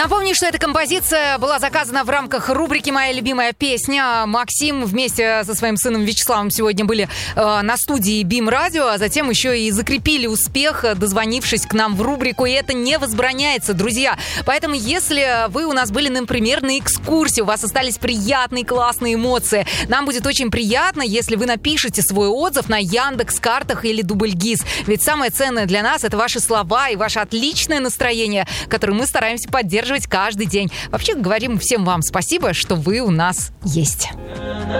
Напомню, что эта композиция была заказана в рамках рубрики «Моя любимая песня». Максим вместе со своим сыном Вячеславом сегодня были на студии БИМ Радио, а затем еще и закрепили успех, дозвонившись к нам в рубрику. И это не возбраняется, друзья. Поэтому, если вы у нас были, например, на экскурсии, у вас остались приятные, классные эмоции, нам будет очень приятно, если вы напишете свой отзыв на Яндекс.Картах или Дубльгиз. Ведь самое ценное для нас — это ваши слова и ваше отличное настроение, которое мы стараемся поддерживать каждый день. Вообще, говорим всем вам спасибо, что вы у нас есть.